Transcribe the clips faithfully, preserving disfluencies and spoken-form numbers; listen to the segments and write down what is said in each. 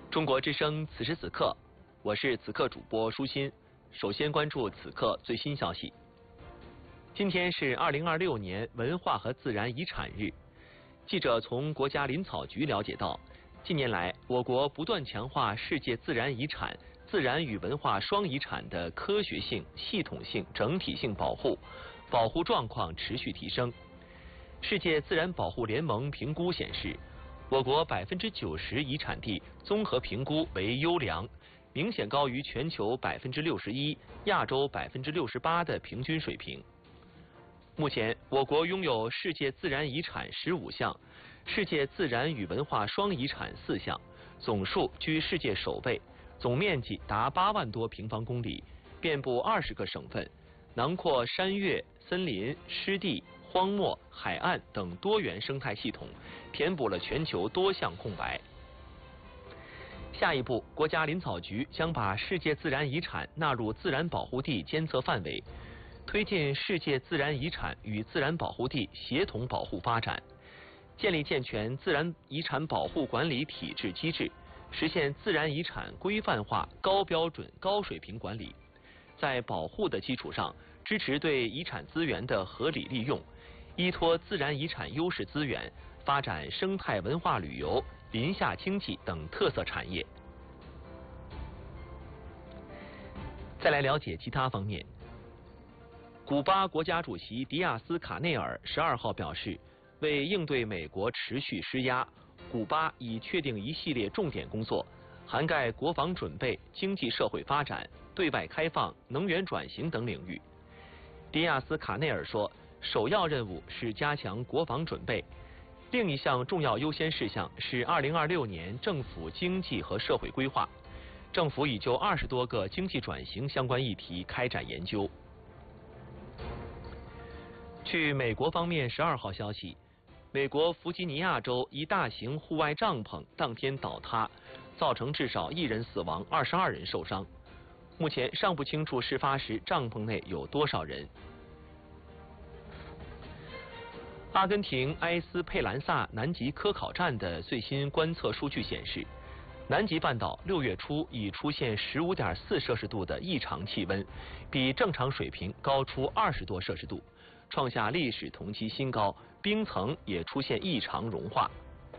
中国之声此时此刻，我是此刻主播舒心。首先关注此刻最新消息。今天是二零二六年文化和自然遗产日。记者从国家林草局了解到，近年来我国不断强化世界自然遗产、自然与文化双遗产的科学性、系统性、整体性保护，保护状况持续提升。世界自然保护联盟评估显示，我国百分之九十遗产地综合评估为优良，明显高于全球百分之六十一、亚洲百分之六十八的平均水平。目前，我国拥有世界自然遗产十五项，世界自然与文化双遗产四项，总数居世界首位，总面积达八万多平方公里，遍布二十个省份，囊括山岳、森林、湿地、荒漠、海岸等多元生态系统，填补了全球多项空白。下一步，国家林草局将把世界自然遗产纳入自然保护地监测范围，推进世界自然遗产与自然保护地协同保护发展，建立健全自然遗产保护管理体制机制，实现自然遗产规范化、高标准、高水平管理。在保护的基础上，支持对遗产资源的合理利用，依托自然遗产优势资源，发展生态文化旅游、林下经济等特色产业。再来了解其他方面。古巴国家主席迪亚斯卡内尔十二号表示，为应对美国持续施压，古巴已确定一系列重点工作，涵盖国防准备、经济社会发展、对外开放、能源转型等领域。迪亚斯卡内尔说，首要任务是加强国防准备，另一项重要优先事项是二零二六年政府经济和社会规划。政府已就二十多个经济转型相关议题开展研究。据美国方面十二号消息，美国弗吉尼亚州一大型户外帐篷当天倒塌，造成至少一人死亡，二十二人受伤。目前尚不清楚事发时帐篷内有多少人。阿根廷埃斯佩兰萨南极科考站的最新观测数据显示，南极半岛六月初已出现 十五点四摄氏度的异常气温，比正常水平高出二十多摄氏度，创下历史同期新高，冰层也出现异常融化。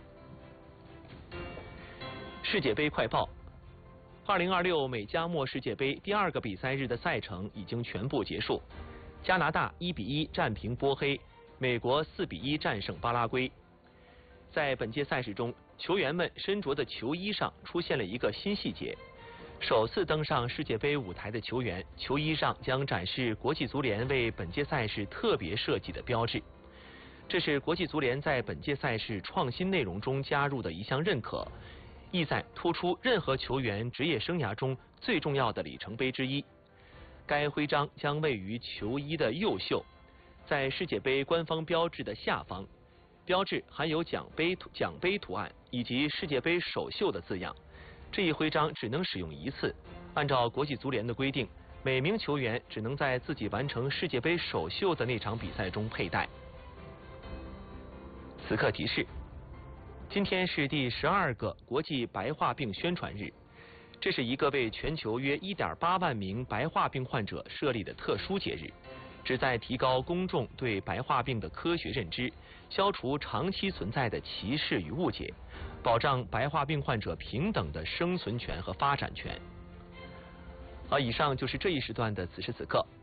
世界杯快报：二零二六美加墨世界杯第二个比赛日的赛程已经全部结束，加拿大一比一战平波黑，美国四比一战胜巴拉圭。在本届赛事中，球员们身着的球衣上出现了一个新细节。首次登上世界杯舞台的球员，球衣上将展示国际足联为本届赛事特别设计的标志。这是国际足联在本届赛事创新内容中加入的一项认可，意在突出任何球员职业生涯中最重要的里程碑之一。该徽章将位于球衣的右袖，在世界杯官方标志的下方。标志含有奖杯奖杯图案以及世界杯首秀的字样。这一徽章只能使用一次，按照国际足联的规定，每名球员只能在自己完成世界杯首秀的那场比赛中佩戴。此刻提示：今天是第十二个国际白化病宣传日，这是一个为全球约 一点八万名白化病患者设立的特殊节日，旨在提高公众对白化病的科学认知，消除长期存在的歧视与误解，保障白化病患者平等的生存权和发展权。而以上就是这一时段的此时此刻，